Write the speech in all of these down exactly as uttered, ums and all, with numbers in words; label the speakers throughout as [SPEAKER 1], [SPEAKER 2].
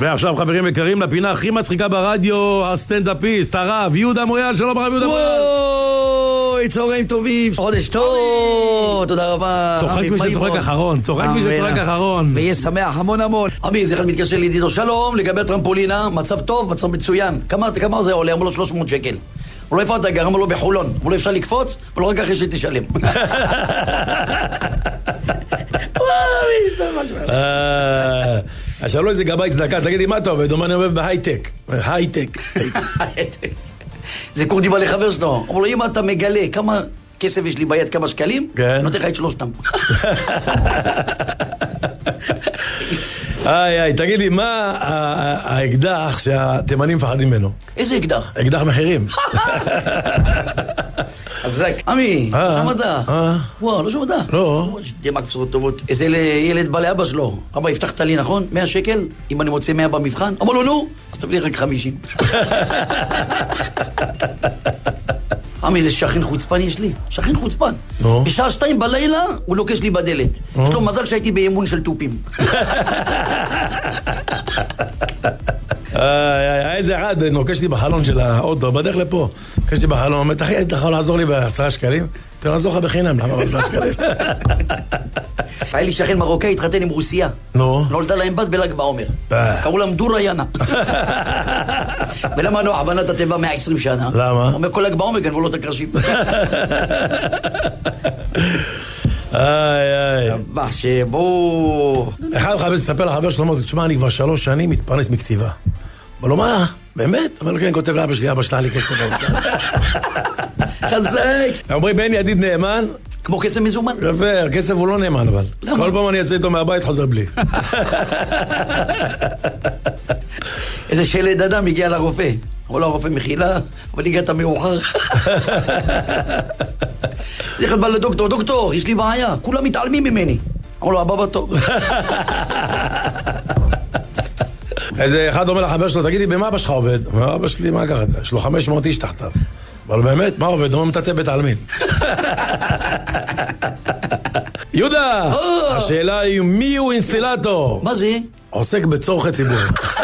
[SPEAKER 1] ועכשיו חברים יקרים לפינה הכי מצחיקה ברדיו, הסטנדאפיסט, הרב יהודה מויאל. שלום הרב יהודה מויאל.
[SPEAKER 2] וואי, צהריים טובים, חודש טוב, תודה רבה.
[SPEAKER 1] צוחק מי שצוחק אחרון, צוחק מי שצוחק אחרון.
[SPEAKER 2] ויהיה שמח המון המון. עמי, זה אחד מתקשר לי, ידידו, שלום, לגבי הטרמפולינה, מצב טוב, מצב מצוין. כמה, כמה זה עולה? אמרו לו שלוש מאות שקל. אמרו לו, איפה אתה גר? אמרו לו, בחולון. אמרו לו, אפשר לקפוץ? אמרו לו, רק אחרי שתשלם. וואי, סתם משהו.
[SPEAKER 1] עכשיו לא איזה גבאי צדקה, תגידי מה אתה עובד? אומר אני עובד בהייטק. הייטק.
[SPEAKER 2] זה קורדי בא לחבר שלו. אמרו לו, אם אתה מגלה כמה כסף יש לי ביד, כמה שקלים, נותן לך את שלושתם.
[SPEAKER 1] איי איי, תגידי, מה האקדח שהתימנים מפחדים ממנו?
[SPEAKER 2] איזה אקדח?
[SPEAKER 1] אקדח מחירים.
[SPEAKER 2] אז זק, עמי, לא שמעת? וואו, לא שמעת?
[SPEAKER 1] לא.
[SPEAKER 2] דמק בשורות טובות. איזה ילד בא לאבא שלו. אבא, הבטחת לי, נכון? מאה שקל? אם אני מוצא מאה במבחן? אמר לו, נו, אז תביא לי רק חמישים. עמי, איזה שכן חוצפן יש לי. שכן חוצפן. בשעה שתיים בלילה הוא לוקש לי בדלת. יש לו מזל שהייתי באימון של טופים.
[SPEAKER 1] איזה אחד נוקש לי בחלון של האוטו, בדרך לפה. נוקש לי בחלון, אומרת, אחי, אתה יכול לעזור לי בעשרה שקלים? אתה לעזור לך בחינם, למה בעשרה שקלים?
[SPEAKER 2] היה לי שכן מרוקאי, התחתן עם רוסיה.
[SPEAKER 1] נו?
[SPEAKER 2] נולדה להם בת בל"ג בעומר. קראו להם דורה יאנה. ולמה נוח בנה את הטבע מאה ועשרים שנה?
[SPEAKER 1] למה?
[SPEAKER 2] אומר, כל ל"ג בעומר גנבו לו את הקרשים.
[SPEAKER 1] איי איי.
[SPEAKER 2] מה שבו...
[SPEAKER 1] אחד מחפש לספר לחבר שלו, אומר, תשמע, אני כבר שלוש שנים מתפרנס מכתיבה. אומר לו, מה? באמת? אומר לו, כן, כותב לאבא שלי, אבא שלח לי כסף.
[SPEAKER 2] חזק.
[SPEAKER 1] אומרים, בן ידיד נאמן.
[SPEAKER 2] כמו כסף מזומן.
[SPEAKER 1] יפה, כסף הוא לא נאמן, אבל. כל פעם אני יוצא איתו מהבית, חוזר בלי.
[SPEAKER 2] איזה שלד אדם הגיע לרופא. אמרו לו, הרופא מחילה, אבל הגעת מאוחר. זה אחד בא לדוקטור, דוקטור, יש לי בעיה, כולם מתעלמים ממני. אמרו לו, הבא בתור.
[SPEAKER 1] איזה אחד אומר לחבר שלו, תגידי, במה אבא שלך עובד? אומר, אבא שלי, מה ככה? יש לו חמש מאות איש תחתיו. אבל באמת, מה עובד? הוא מטאטא בית העלמין. יהודה, השאלה היא, מי הוא אינסטלטור?
[SPEAKER 2] מה זה?
[SPEAKER 1] עוסק בצורכי ציבור.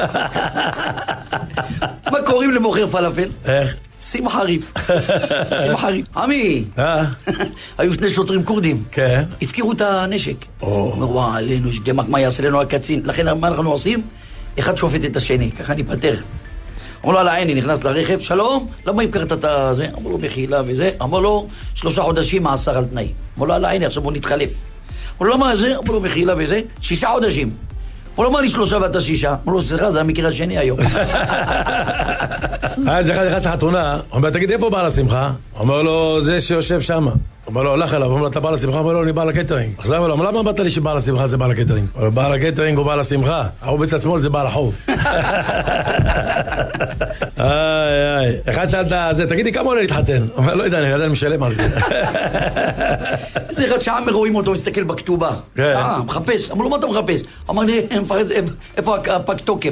[SPEAKER 2] מה קוראים למוכר פלאפל?
[SPEAKER 1] איך?
[SPEAKER 2] שמחה ריף. שמחה ריף. עמי, היו שני שוטרים קורדים.
[SPEAKER 1] כן.
[SPEAKER 2] הפקירו את הנשק. אומר, וואו, עלינו, יש דמק מה יעשה לנו הקצין. לכן מה אנחנו עושים? אחד שופט את השני, ככה ניפטר. אמרו לו, על העיני, נכנס לרכב, שלום, למה הפקרת את זה? אמרו לו, מחילה וזה. אמרו לו, שלושה חודשים מאסר על תנאי. אמרו לו, על העיני, עכשיו בוא נתחלף. אמרו לו, למה זה? אמרו לו, מחילה וזה. שישה חודשים. אמרו לו, מה לי שלושה ואתה שישה? אמרו לו, סליחה, זה המקרה השני היום.
[SPEAKER 1] אז אחד נכנס לחתונה, אומר, תגיד, איפה בא לשמחה? אומר לו, זה שיושב שם. אומר לו, הולך אליו, אומר לו, אתה בא לשמחה? אומר לו, אני בא לקטרינג. עכשיו אומר לו, למה באת לי שבא לשמחה זה בא לקטרינג? אומר לו, בא לקטרינג הוא בא לשמחה. ההוא בצד שמאל זה בא לחוב. איי איי. אחד שאלת זה, תגידי, כמה עולה להתחתן? אומר, לא יודע, אני עדיין משלם על זה.
[SPEAKER 2] איזה אחד שעה מרואים אותו, מסתכל בכתובה. שעה, מחפש. אמרו לו, מה אתה מחפש? אמר לי, איפה הפג תוקף?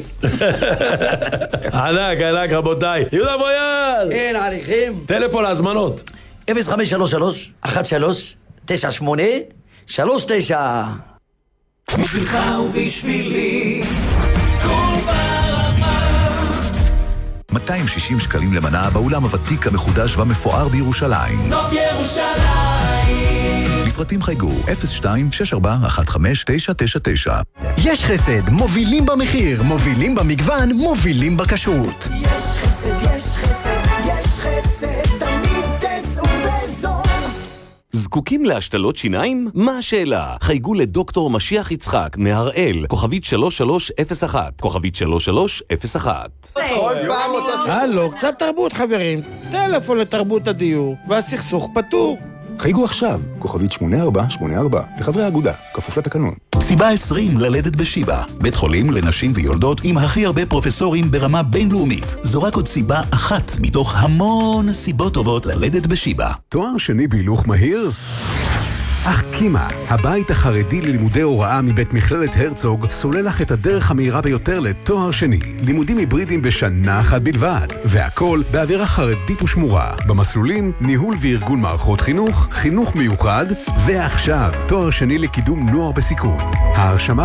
[SPEAKER 1] ענק, ענק, רבותיי. יהודה מויאל!
[SPEAKER 2] אין עליכם.
[SPEAKER 1] טלפון להזמנות.
[SPEAKER 2] אפס חמש שלוש שלוש אחת שלוש תשע שמונה שלוש תשע.
[SPEAKER 3] בשבילך ובשבילי כל ברמה.
[SPEAKER 4] מאתיים ושישים שקלים למנה באולם הוותיק המחודש והמפואר בירושלים.
[SPEAKER 3] נוף ירושלים.
[SPEAKER 4] לפרטים חייגו אפס שתיים שש ארבע אחת חמש תשע תשע תשע.
[SPEAKER 5] יש חסד, מובילים במחיר, מובילים במגוון, מובילים בכשרות.
[SPEAKER 3] יש חסד, יש חסד, יש חסד, תמיד תצאו בזול.
[SPEAKER 6] זקוקים להשתלות שיניים? מה השאלה? חייגו לדוקטור משיח יצחק מהראל, כוכבית שלוש שלוש אפס אחת, כוכבית שלוש שלוש אפס אחת.
[SPEAKER 7] כל פעם אותו... הלו, קצת תרבות חברים. טלפון לתרבות הדיור, והסכסוך פתור.
[SPEAKER 4] חייגו עכשיו, כוכבית שמונה ארבע שמונה ארבע, לחברי האגודה, כפוף לתקנון.
[SPEAKER 8] סיבה עשרים ללדת בשיבא, בית חולים לנשים ויולדות עם הכי הרבה פרופסורים ברמה בינלאומית. זו רק עוד סיבה אחת מתוך המון סיבות טובות ללדת בשיבא.
[SPEAKER 9] תואר שני בהילוך מהיר? אך קימה, הבית החרדי ללימודי הוראה מבית מכללת הרצוג, סולל לך את הדרך המהירה ביותר לתואר שני. לימודים היברידים בשנה אחת בלבד, והכל באווירה חרדית ושמורה. במסלולים, ניהול וארגון מערכות חינוך, חינוך מיוחד, ועכשיו, תואר שני לקידום נוער בסיכון. ההרשמה